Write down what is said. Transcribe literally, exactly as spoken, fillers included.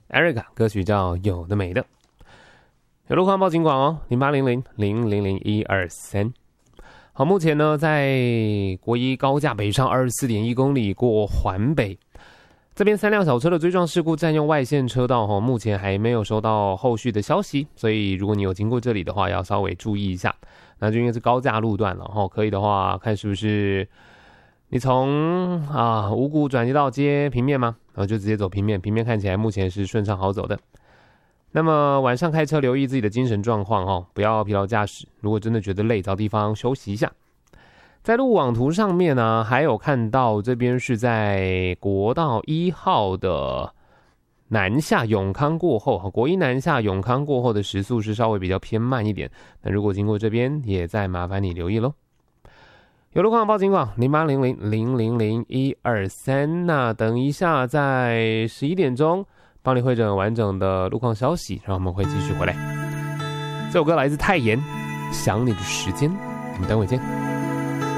Erica 歌曲叫《有的没的》。有路况报警广哦，零八零零零零零一二三。好，目前呢，在国一高架北上二十四点一公里过环北，这边三辆小车的追撞事故占用外线车道哈，目前还没有收到后续的消息，所以如果你有经过这里的话，要稍微注意一下。那就应该是高架路段了哈，可以的话看是不是你从啊五股转接到接平面吗？然后就直接走平面，平面看起来目前是顺畅好走的。那么晚上开车留意自己的精神状况哈，不要疲劳驾驶。如果真的觉得累，找地方休息一下。在路网图上面呢，还有看到这边是在国道一号的南下永康过后，国一南下永康过后的时速是稍微比较偏慢一点。那如果经过这边，也再麻烦你留意咯。有路况报警广零八零零零零零一二三。那等一下在十一点钟帮你汇整完整的路况消息，然后我们会继续回来。这首歌来自泰妍，想你的时间，我们等会见。